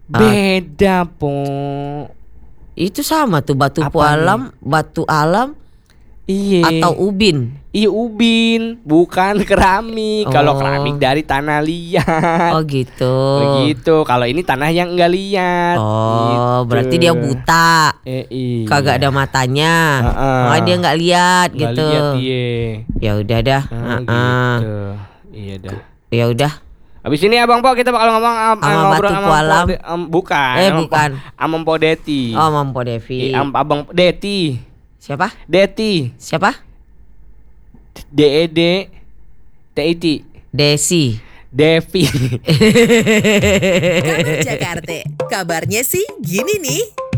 Beda po. Itu sama tuh batu Apanya? alam Iya. atau ubin. Iya ubin, bukan keramik. Kalau Oh. keramik dari tanah liat. Oh gitu. Begitu. Kalau ini tanah yang enggak liat. Oh, Gitu. berarti dia buta. Iya. Kagak ada matanya. Makanya dia nggak lihat Nggak gitu. liat dia. Ya udah dah. Gitu. Iya dah. Ya udah. Abis ini Abang Po kita bakal ngomong ngobrol Batu sama Pualam. bukan. Bukan. Sama Po Deti. Oh, Mampo Devi. Abang Deti. Siapa? Deti. Siapa? DED TIT. Desi. Devi. Kabar Jakarta. Kabarnya sih gini nih.